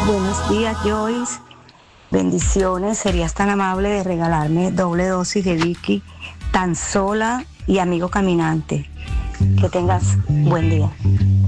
Buenos días, Joyce. Bendiciones. ¿Serías tan amable de regalarme doble dosis de Vicky, Tan Sola y Amigo Caminante? Que tengas buen día.